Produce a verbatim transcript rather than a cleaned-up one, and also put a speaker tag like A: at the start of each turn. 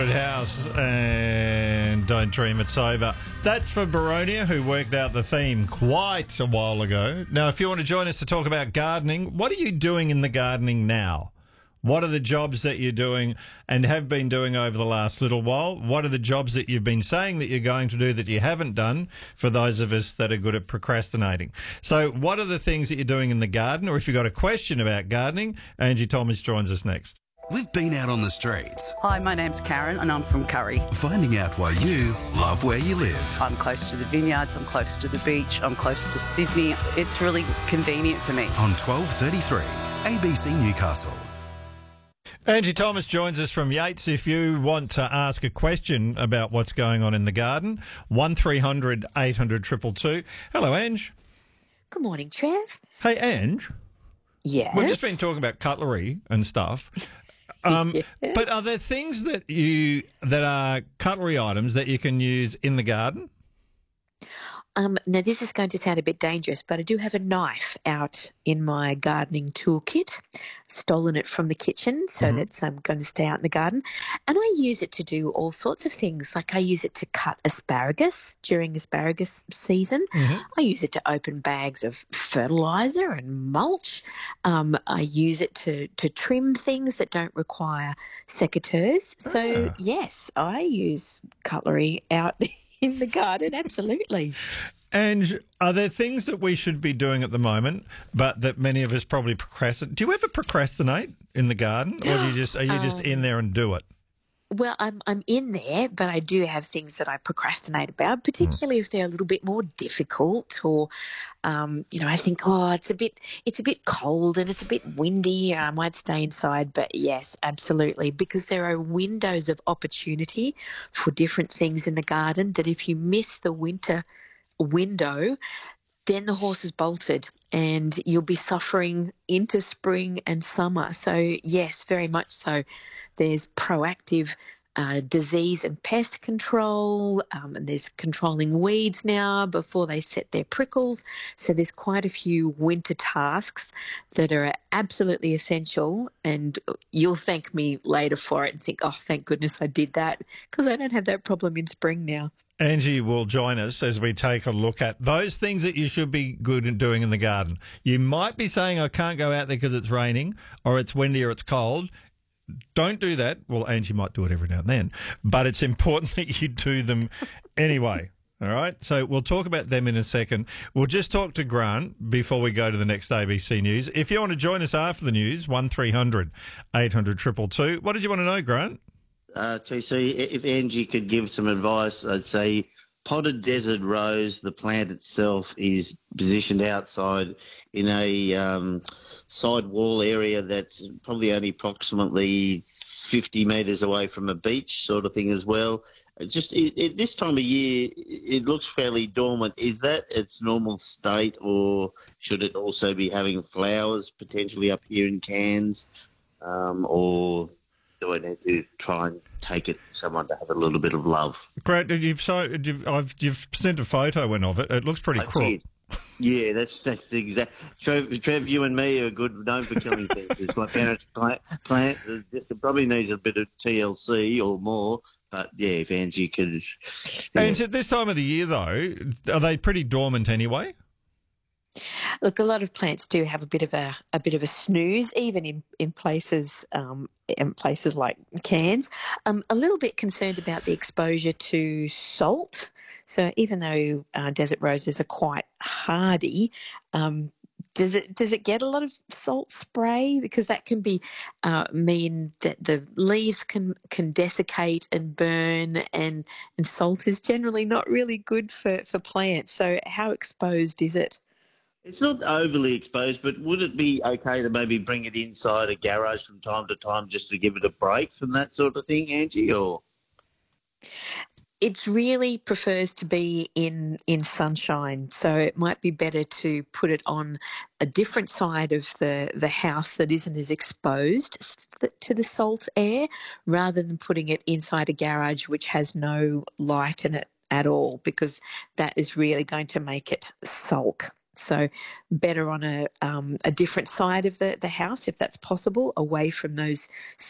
A: Haunted House and Don't Dream It's Over. That's for Baronia, who worked out the theme quite a while ago. Now, if you want to join us to talk about gardening, what are you doing in the gardening now? What are the jobs that you're doing and have been doing over the last little while? What are the jobs that you've been saying that you're going to do that you haven't done, for those of us that are good at procrastinating? So what are the things that you're doing in the garden? Or if you've got a question about gardening, Angie Thomas joins us next.
B: We've been out on the streets.
C: Hi, my name's Karen and I'm from Curry.
B: Finding out why you love where you live.
C: I'm close to the vineyards, I'm close to the beach, I'm close to Sydney. It's really convenient for me.
B: On twelve thirty-three, A B C Newcastle.
A: Angie Thomas joins us from Yates. If you want to ask a question about what's going on in the garden, one three hundred eight hundred two two two. Hello, Ange.
D: Good morning, Trev.
A: Hey, Ange.
D: Yes.
A: We've just been talking about cutlery and stuff. Um,
D: Yes.
A: But are there things that you that are cutlery items that you can use in the garden?
D: Um, now, this is going to sound a bit dangerous, but I do have a knife out in my gardening toolkit. Stolen it from the kitchen, so
A: Mhm.
D: that's um, going to stay out in the garden. And I use it to do all sorts of things. Like I use it to cut asparagus during asparagus season.
A: Mhm.
D: I use it to open bags of fertiliser and mulch. Um, I use it to, to trim things that don't require secateurs. So,
A: Ah.
D: yes, I use cutlery out in the garden, absolutely.
A: And are there things that we should be doing at the moment, but that many of us probably procrastinate? Do you ever procrastinate in the garden, or do you just are you just
D: Um,
A: in there and do it?
D: Well, I'm I'm in there, but I do have things that I procrastinate about, particularly if they're a little bit more difficult, or um, you know, I think, oh, it's a bit it's a bit cold and it's a bit windy, and I might stay inside. But yes, absolutely, because there are windows of opportunity for different things in the garden that if you miss the winter window, then the horse is bolted and you'll be suffering into spring and summer. So, yes, very much so. There's proactive uh, disease and pest control, um, and there's controlling weeds now before they set their prickles. So there's quite a few winter tasks that are absolutely essential, and you'll thank me later for it and think, oh, thank goodness I did that, because I don't have that problem in spring now.
A: Angie will join us as we take a look at those things that you should be good at doing in the garden. You might be saying, I can't go out there because it's raining or it's windy or it's cold. Don't do that. Well, Angie might do it every now and then, but it's important that you do them anyway. All right. So we'll talk about them in a second. We'll just talk to Grant before we go to the next A B C News. If you want to join us after the news, one three hundred eight hundred two two two. What did you want to know, Grant?
E: Uh, T C, if Angie could give some advice, I'd say potted desert rose, the plant itself is positioned outside in a um, side wall area that's probably only approximately fifty metres away from a beach sort of thing as well. It just it, it, this time of year, it looks fairly dormant. Is that its normal state, or should it also be having flowers potentially up here in Cairns, um, or do I need to try and take it to someone to have a little bit of love?
A: Grant, you've so you've I've you've sent a photo in of it. It looks pretty
E: I
A: crook.
E: did. Yeah, that's that's the exact. Trev, Trev, you and me are good, known for killing things. It's my parents' plant, plant it just it probably needs a bit of T L C or more. But yeah, if Angie could. Yeah.
A: And at this time of the year, though, are they pretty dormant anyway?
D: Look, a lot of plants do have a bit of a, a bit of a snooze, even in in places um, in places like Cairns. Um, a little bit concerned about the exposure to salt. So even though uh, desert roses are quite hardy, um, does it does it get a lot of salt spray? Because that can be uh, mean that the leaves can can desiccate and burn, and and salt is generally not really good for for plants. So how exposed is it?
E: It's not overly exposed, but would it be okay to maybe bring it inside a garage from time to time just to give it a break from that sort of thing, Angie? Or
D: it really prefers to be in in sunshine, so it might be better to put it on a different side of the, the house that isn't as exposed to the salt air, rather than putting it inside a garage which has no light in it at all, because that is really going to make it sulk. So better on a um, a different side of the, the house, if that's possible, away from those